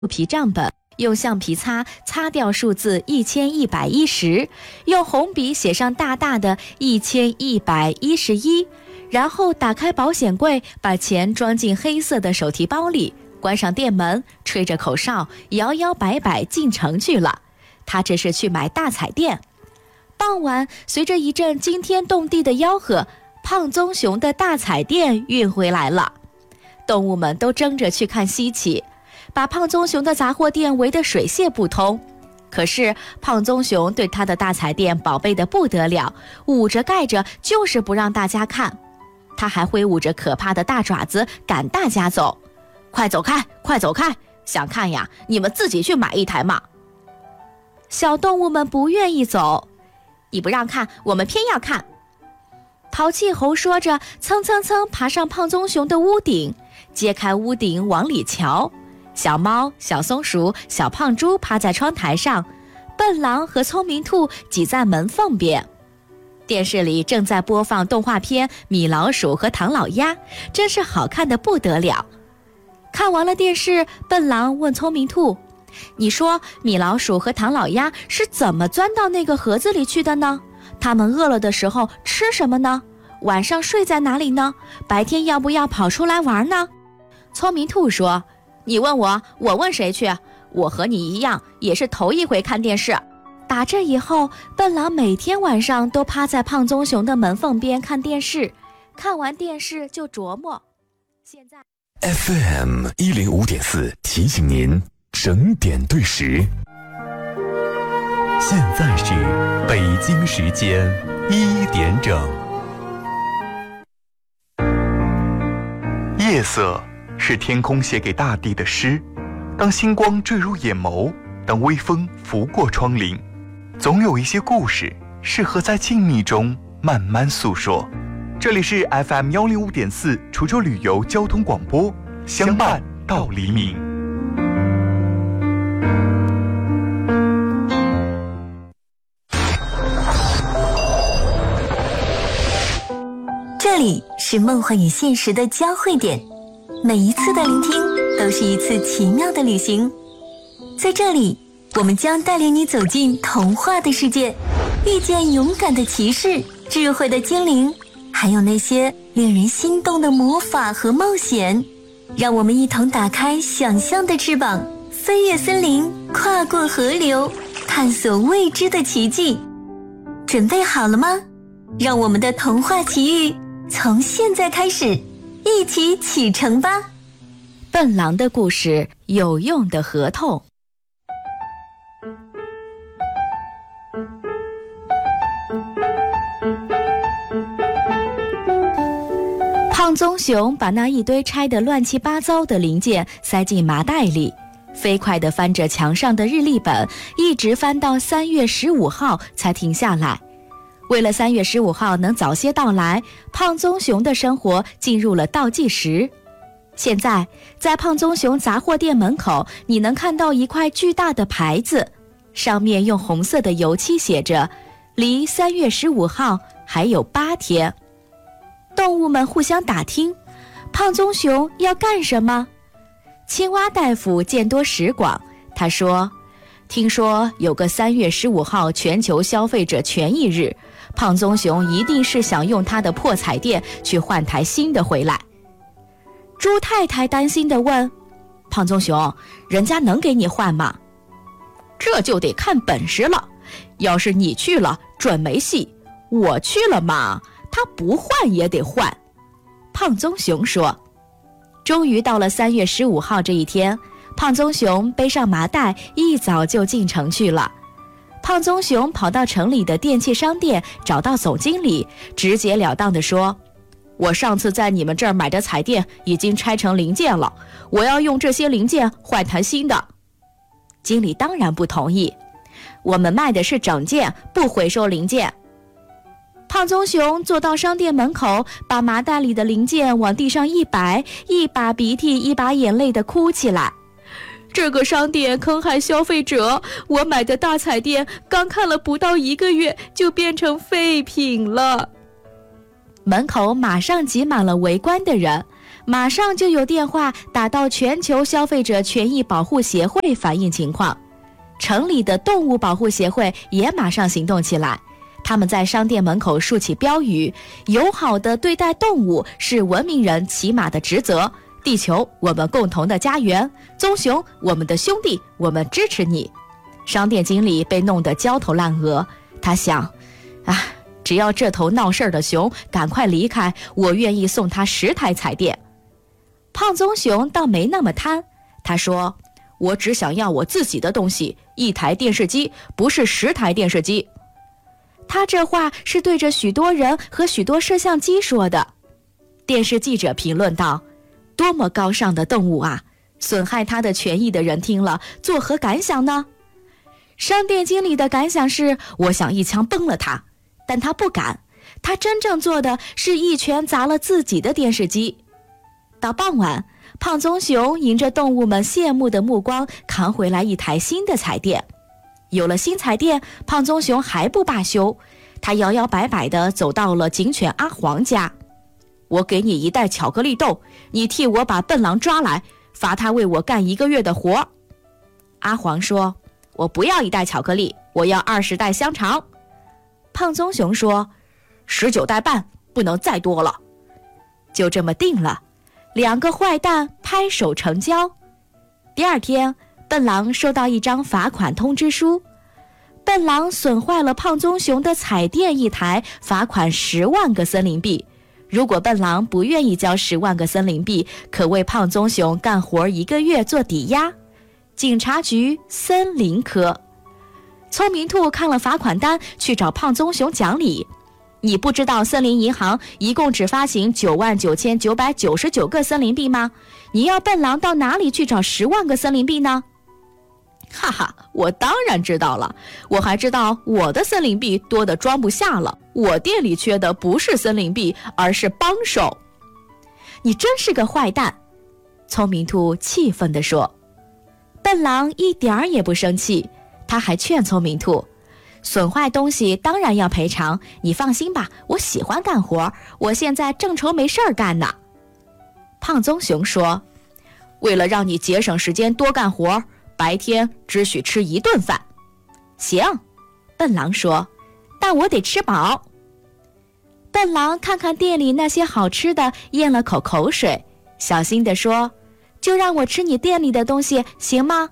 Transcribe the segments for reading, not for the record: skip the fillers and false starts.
皮账本，用橡皮擦掉数字1110，用红笔写上大大的1111，然后打开保险柜，把钱装进黑色的手提包里，关上店门，吹着口哨，摇摇摆摆进城去了。他这是去买大彩电。傍晚，随着一阵惊天动地的吆喝，胖棕熊的大彩电运回来了。动物们都争着去看稀奇，把胖棕熊的杂货店围得水泄不通。可是胖棕熊对他的大彩电宝贝得不得了，捂着盖着，就是不让大家看。他还挥舞着可怕的大爪子赶大家走，快走开，快走开，想看呀，你们自己去买一台嘛。小动物们不愿意走，你不让看，我们偏要看。淘气猴说着，蹭蹭蹭爬上胖棕熊的屋顶，揭开屋顶往里瞧。小猫、小松鼠、小胖猪趴在窗台上，笨狼和聪明兔挤在门缝边。电视里正在播放动画片《米老鼠和唐老鸭》，真是好看得不得了。看完了电视，笨狼问聪明兔：“你说米老鼠和唐老鸭是怎么钻到那个盒子里去的呢？他们饿了的时候吃什么呢？晚上睡在哪里呢？白天要不要跑出来玩呢？”聪明兔说：“你问我，我问谁去？我和你一样，也是头一回看电视。”打这以后，笨狼每天晚上都趴在胖棕熊的门缝边看电视，看完电视就琢磨。现在 FM 105.4提醒您整点对时，现在是北京时间1点整。 夜色是天空写给大地的诗，当星光坠入眼眸，当微风拂过窗棂，总有一些故事适合在静谧中慢慢诉说。这里是 FM 105.4滁州旅游交通广播，相伴到黎明。 这里是梦幻与现实的交汇点，每一次的聆听都是一次奇妙的旅行。在这里，我们将带领你走进童话的世界，遇见勇敢的骑士、智慧的精灵，还有那些令人心动的魔法和冒险。让我们一同打开想象的翅膀，飞越森林，跨过河流，探索未知的奇迹。准备好了吗？让我们的童话奇遇从现在开始，一起启程吧。 笨狼的故事，有用的合同。胖棕熊把那一堆拆得乱七八糟的零件塞进麻袋里，飞快地翻着墙上的日历本，一直翻到3月15号才停下来。为了3月15号能早些到来，胖棕熊的生活进入了倒计时。现在，在胖棕熊杂货店门口，你能看到一块巨大的牌子，上面用红色的油漆写着“离3月15号还有8天”。动物们互相打听，胖棕熊要干什么？青蛙大夫见多识广，他说：“听说有个3月15号全球消费者权益日，胖棕熊一定是想用他的破彩电去换台新的回来。”猪太太担心地问：“胖棕熊，人家能给你换吗？”“这就得看本事了，要是你去了，准没戏；我去了嘛，他不换也得换。”胖棕熊说。终于到了3月15号这一天，胖棕熊背上麻袋，一早就进城去了。胖棕熊跑到城里的电器商店，找到总经理，直截了当地说：“我上次在你们这儿买的彩电已经拆成零件了，我要用这些零件换台新的。”经理当然不同意：“我们卖的是整件，不回收零件。”胖棕熊坐到商店门口，把麻袋里的零件往地上一摆，一把鼻涕一把眼泪地哭起来。这个商店坑害消费者，我买的大彩电刚看了不到1个月就变成废品了。门口马上挤满了围观的人， 马上就有电话打到全球消费者权益保护协会反映情况。城里的动物保护协会也马上行动起来，他们在商店门口竖起标语：友好的对待动物是文明人起码的职责，地球我们共同的家园，棕熊我们的兄弟，我们支持你。商店经理被弄得焦头烂额，他想，只要这头闹事儿的熊赶快离开，我愿意送他10台彩电。胖棕熊倒没那么贪，他说，我只想要我自己的东西，1台电视机，不是10台电视机。他这话是对着许多人和许多摄像机说的。电视记者评论道，多么高尚的动物啊，损害他的权益的人听了作何感想呢？商店经理的感想是，我想一枪崩了他，但他不敢，他真正做的是一拳砸了自己的电视机。到傍晚，胖棕熊迎着动物们羡慕的目光扛回来1台新的彩电。有了新彩电，胖棕熊还不罢休，他摇摇摆摆地走到了警犬阿黄家。我给你1袋巧克力豆，你替我把笨狼抓来，罚他为我干1个月的活。阿黄说，我不要1袋巧克力，我要20袋香肠。胖棕熊说，19袋半，不能再多了。就这么定了，2个坏蛋拍手成交。第2天，笨狼收到1张罚款通知书，笨狼损坏了胖棕熊的彩电1台，罚款10万个森林币。如果笨狼不愿意交10万个森林币，可为胖棕熊干活1个月做抵押。警察局森林科。聪明兔看了罚款单，去找胖棕熊讲理。你不知道森林银行一共只发行99999个森林币吗？你要笨狼到哪里去找10万个森林币呢？哈哈，我当然知道了，我还知道我的森林币多得装不下了，我店里缺的不是森林币，而是帮手。你真是个坏蛋，聪明兔气愤地说。笨狼一点儿也不生气，他还劝聪明兔，损坏东西当然要赔偿，你放心吧，我喜欢干活，我现在正愁没事儿干呢。胖棕熊说，为了让你节省时间多干活，白天只许吃1顿饭。行，笨狼说，但我得吃饱。笨狼看看店里那些好吃的，咽了口水，小心地说，就让我吃你店里的东西行吗？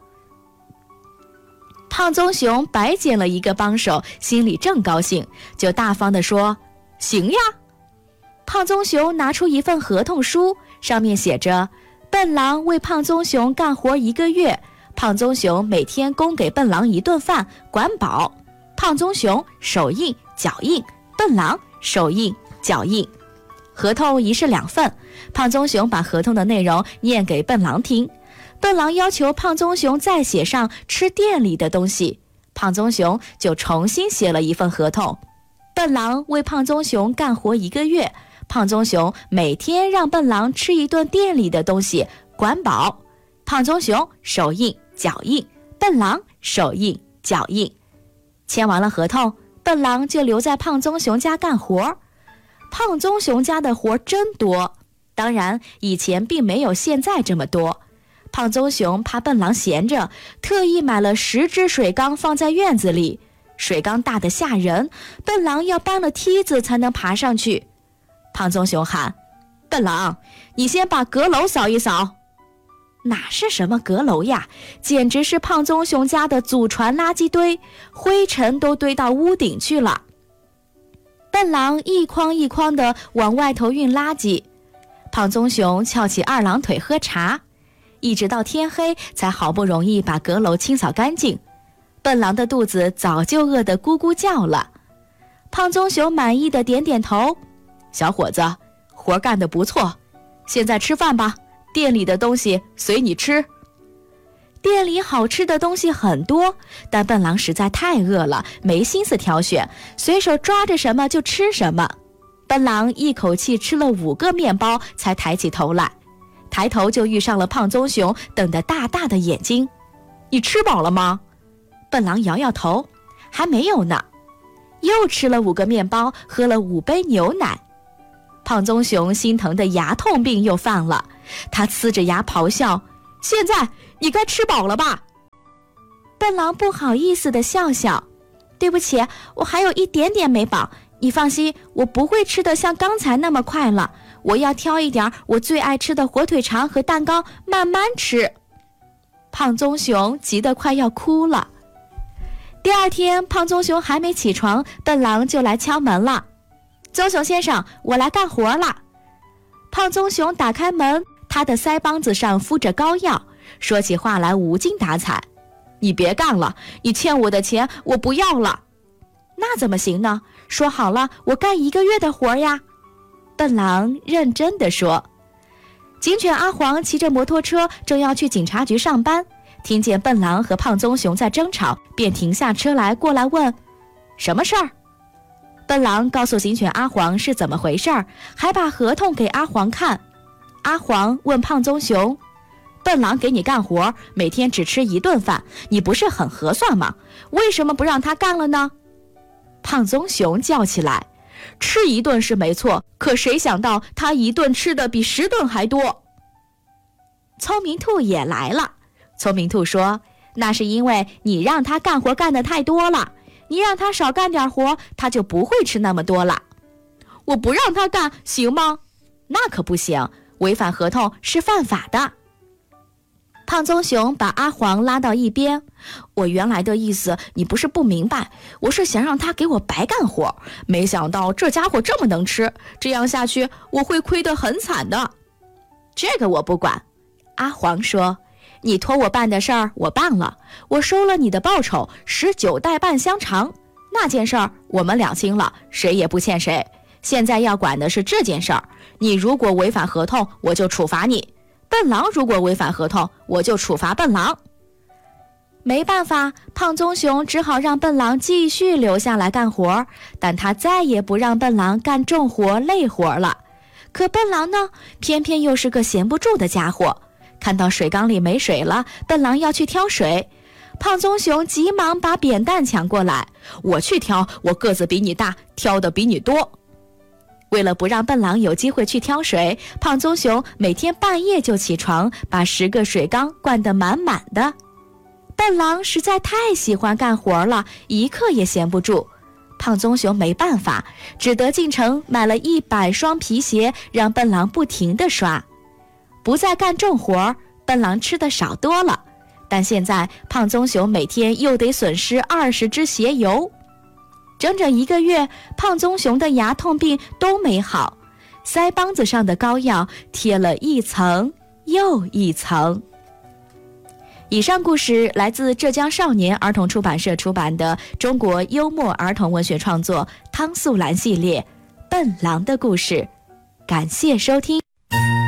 胖棕熊白捡了1个帮手，心里正高兴，就大方地说，行呀。胖棕熊拿出1份合同书，上面写着，笨狼为胖棕熊干活1个月，胖棕熊每天供给笨狼1顿饭，管饱。胖棕熊手印脚印，笨狼手印脚印。合同一式2份，胖棕熊把合同的内容念给笨狼听。笨狼要求胖棕熊再写上吃店里的东西，胖棕熊就重新写了1份合同。笨狼为胖棕熊干活1个月，胖棕熊每天让笨狼吃1顿店里的东西，管饱。胖棕熊手印脚印，笨狼手印脚印。签完了合同，笨狼就留在胖棕熊家干活。胖棕熊家的活真多，当然以前并没有现在这么多。胖棕熊怕笨狼闲着，特意买了10只水缸放在院子里，水缸大得吓人，笨狼要搬了梯子才能爬上去。胖棕熊喊，笨狼，你先把阁楼扫一扫。哪是什么阁楼呀，简直是胖棕熊家的祖传垃圾堆，灰尘都堆到屋顶去了。笨狼一筐一筐地往外头运垃圾，胖棕熊翘起2郎腿喝茶，一直到天黑才好不容易把阁楼清扫干净。笨狼的肚子早就饿得咕咕叫了。胖棕熊满意的点点头，小伙子，活干得不错，现在吃饭吧，店里的东西随你吃。店里好吃的东西很多，但笨狼实在太饿了，没心思挑选，随手抓着什么就吃什么。笨狼一口气吃了5个面包，才抬起头来，抬头就遇上了胖棕熊瞪得大大的眼睛。你吃饱了吗？笨狼摇摇头，还没有呢。又吃了5个面包，喝了5杯牛奶。胖棕熊心疼的牙痛病又犯了， 他呲着牙咆哮：现在你该吃饱了吧？笨狼不好意思地笑笑：对不起，我还有一点点没饱，你放心，我不会吃得像刚才那么快了，我要挑一点我最爱吃的火腿肠和蛋糕慢慢吃。胖棕熊急得快要哭了。第二天，胖棕熊还没起床，笨狼就来敲门了。棕熊先生，我来干活了。胖棕熊打开门，他的腮帮子上敷着膏药，说起话来无精打采。你别干了，你欠我的钱我不要了。那怎么行呢？说好了，我干1个月的活呀。笨狼认真地说。警犬阿黄骑着摩托车正要去警察局上班，听见笨狼和胖棕熊在争吵，便停下车来过来问什么事儿。笨狼告诉警犬阿黄是怎么回事儿，还把合同给阿黄看。阿黄问胖棕熊，笨狼给你干活，每天只吃1顿饭，你不是很合算吗？为什么不让他干了呢？胖棕熊叫起来，吃1顿是没错，可谁想到他1顿吃的比10顿还多。聪明兔也来了。聪明兔说，那是因为你让他干活干得太多了，你让他少干点活，他就不会吃那么多了。我不让他干行吗？那可不行，违反合同是犯法的。胖棕熊把阿黄拉到一边，我原来的意思你不是不明白，我是想让他给我白干活，没想到这家伙这么能吃，这样下去我会亏得很惨的。这个我不管。阿黄说，你托我办的事儿我办了，我收了你的报酬19袋半香肠，那件事儿我们两清了，谁也不欠谁。现在要管的是这件事儿，你如果违反合同，我就处罚你。笨狼如果违反合同，我就处罚笨狼。没办法，胖棕熊只好让笨狼继续留下来干活，但他再也不让笨狼干重活累活了。可笨狼呢，偏偏又是个闲不住的家伙。看到水缸里没水了，笨狼要去挑水，胖棕熊急忙把扁担抢过来，我去挑，我个子比你大，挑的比你多。为了不让笨狼有机会去挑水，胖棕熊每天半夜就起床，把10个水缸灌得满满的。笨狼实在太喜欢干活了，一刻也闲不住。胖棕熊没办法，只得进城买了100双皮鞋，让笨狼不停地刷。不再干重活，笨狼吃得少多了，但现在胖棕熊每天又得损失20只鞋油。整整1个月，胖棕熊的牙痛病都没好，腮帮子上的膏药贴了一层又一层。以上故事来自浙江少年儿童出版社出版的中国幽默儿童文学创作汤素兰系列《笨狼的故事》。感谢收听。